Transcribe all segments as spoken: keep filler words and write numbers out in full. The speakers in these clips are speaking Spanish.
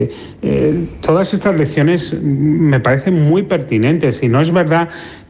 Eh, todas estas lecciones me parecen muy pertinentes y no es verdad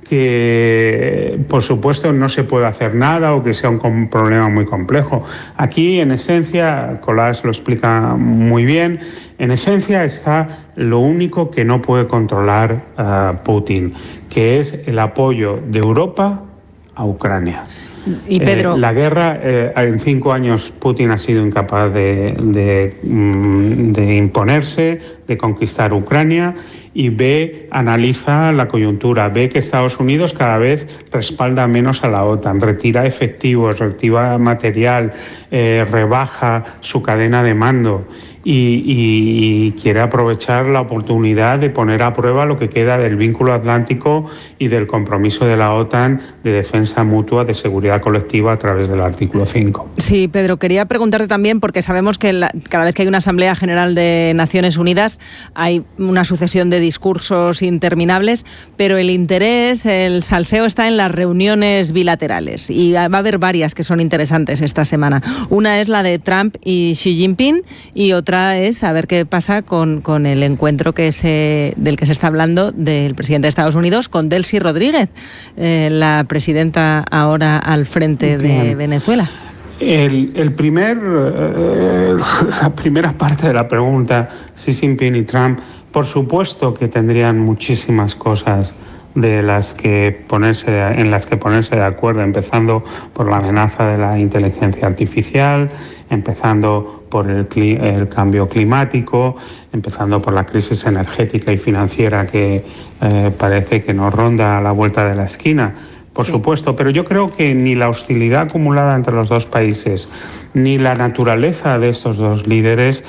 que, por supuesto, no se puede hacer nada o que sea un problema muy complejo. Aquí, en esencia, Colás lo explica muy bien, en esencia está lo único que no puede controlar uh, Putin, que es el apoyo de Europa a Ucrania. Y Pedro... Eh, la guerra, eh, en cinco años Putin ha sido incapaz de, de, de imponerse, de conquistar Ucrania, y ve, analiza la coyuntura, ve que Estados Unidos cada vez respalda menos a la OTAN, retira efectivos, retira material, eh, rebaja su cadena de mando. Y, y, y quiere aprovechar la oportunidad de poner a prueba lo que queda del vínculo atlántico y del compromiso de la OTAN de defensa mutua, de seguridad colectiva a través del artículo cinco. Sí, Pedro, quería preguntarte también, porque sabemos que la, cada vez que hay una Asamblea General de Naciones Unidas hay una sucesión de discursos interminables, pero el interés, el salseo está en las reuniones bilaterales y va a haber varias que son interesantes esta semana. Una es la de Trump y Xi Jinping y otra es a ver qué pasa con, con el encuentro que se, del que se está hablando del presidente de Estados Unidos con Delcy Rodríguez, eh, la presidenta ahora al frente de Bien. Venezuela. El, el primer, eh, la primera parte de la pregunta, Xi Jinping y Trump, por supuesto que tendrían muchísimas cosas de las que ponerse de, en las que ponerse de acuerdo, empezando por la amenaza de la inteligencia artificial, empezando por el, el cambio climático, empezando por la crisis energética y financiera que eh, parece que nos ronda a la vuelta de la esquina, por sí. supuesto, pero yo creo que ni la hostilidad acumulada entre los dos países, ni la naturaleza de estos dos líderes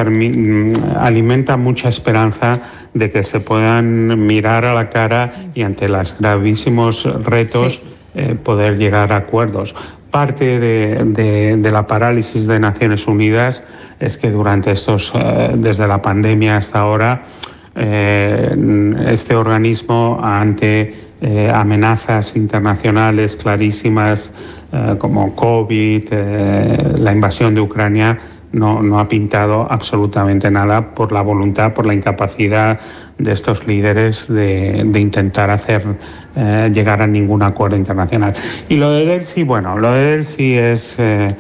alimenta mucha esperanza de que se puedan mirar a la cara y ante los gravísimos retos sí. eh, poder llegar a acuerdos. Parte de, de, de la parálisis de Naciones Unidas es que durante estos, eh, desde la pandemia hasta ahora, eh, este organismo ante eh, amenazas internacionales clarísimas eh, como COVID, eh, la invasión de Ucrania, No, no ha pintado absolutamente nada por la voluntad, por la incapacidad de estos líderes de, de intentar hacer eh, llegar a ningún acuerdo internacional. Y lo de Delcy, bueno, lo de Delcy es eh,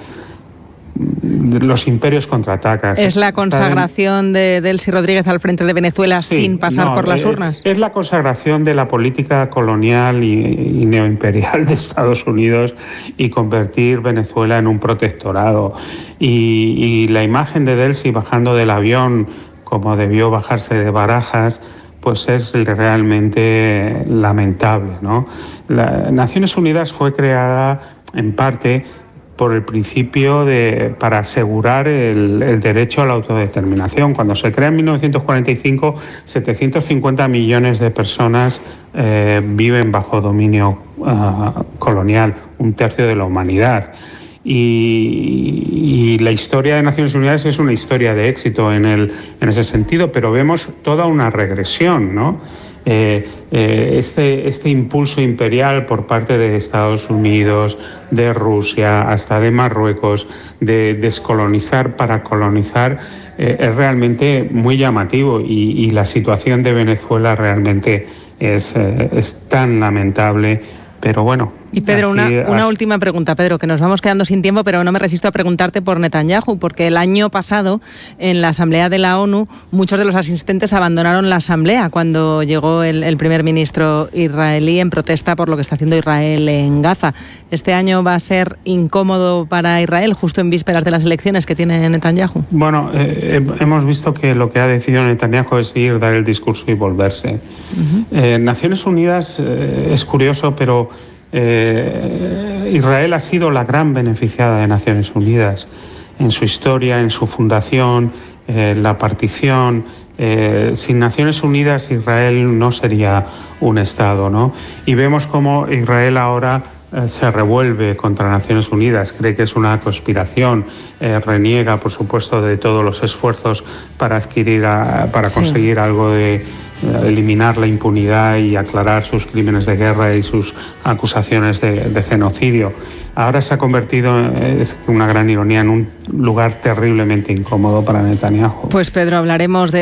los imperios contraatacan. ¿Es la consagración de Delcy Rodríguez al frente de Venezuela sí, sin pasar no, por las urnas? Es la consagración de la política colonial y, y neoimperial de Estados Unidos y convertir Venezuela en un protectorado. Y, y la imagen de Delcy bajando del avión, como debió bajarse de Barajas, pues es realmente lamentable, ¿no? La Naciones Unidas fue creada en parte por el principio de para asegurar el, el derecho a la autodeterminación. Cuando se crea en mil novecientos cuarenta y cinco, setecientos cincuenta millones de personas eh, viven bajo dominio uh, colonial, un tercio de la humanidad. Y, y la historia de Naciones Unidas es una historia de éxito en, el, en ese sentido, pero vemos toda una regresión, ¿no? Eh, eh, este, este impulso imperial por parte de Estados Unidos, de Rusia, hasta de Marruecos, de descolonizar para colonizar, eh, es realmente muy llamativo y, y la situación de Venezuela realmente es, eh, es tan lamentable, pero bueno. Y Pedro, así, una, una así. última pregunta, Pedro, que nos vamos quedando sin tiempo, pero no me resisto a preguntarte por Netanyahu, porque el año pasado, en la Asamblea de la ONU, muchos de los asistentes abandonaron la Asamblea cuando llegó el, el primer ministro israelí en protesta por lo que está haciendo Israel en Gaza. ¿Este año va a ser incómodo para Israel, justo en vísperas de las elecciones que tiene Netanyahu? Bueno, eh, hemos visto que lo que ha decidido Netanyahu es ir, dar el discurso y volverse. Uh-huh. Eh, Naciones Unidas eh, es curioso, pero Eh, Israel ha sido la gran beneficiada de Naciones Unidas en su historia, en su fundación, eh, la partición. Eh, sin Naciones Unidas Israel no sería un Estado, ¿no? Y vemos cómo Israel ahora eh, se revuelve contra Naciones Unidas, cree que es una conspiración, eh, reniega, por supuesto, de todos los esfuerzos para adquirir, a, para sí. conseguir algo de eliminar la impunidad y aclarar sus crímenes de guerra y sus acusaciones de, de genocidio. Ahora se ha convertido, es una gran ironía, en un lugar terriblemente incómodo para Netanyahu. Pues Pedro, hablaremos de